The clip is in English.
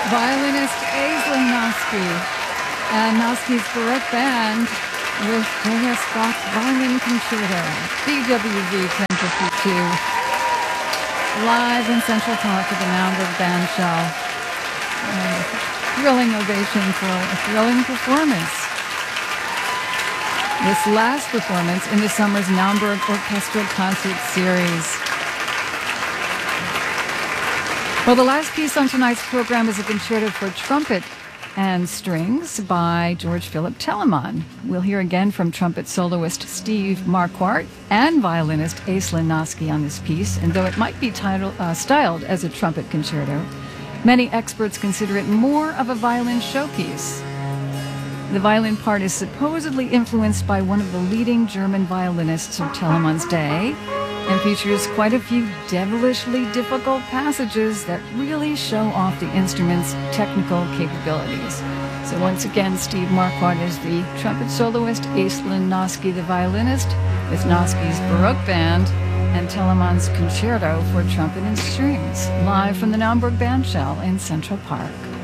Violinist Aislinn Noske and Noske's Baroque Band with J.S. Bach's Violin Concerto, BWV 1052, live in Central Park at the Naumburg Bandshell. Thrilling ovation for a thrilling performance. This last performance in the summer's Naumburg Orchestral Concert Series. Well, the last piece on tonight's program is a concerto for trumpet and strings by George Philip Telemann. We'll hear again from trumpet soloist Steve Marquardt and violinist Aislinn Noske on this piece, and though it might be styled as a trumpet concerto, many experts consider it more of a violin showpiece. The violin part is supposedly influenced by one of the leading German violinists of Telemann's day, and features quite a few devilishly difficult passages that really show off the instrument's technical capabilities. So once again, Steve Marquardt is the trumpet soloist, Aislinn Noske the violinist, with Noske's Baroque Band and Telemann's Concerto for Trumpet and Strings, live from the Naumburg Bandshell in Central Park.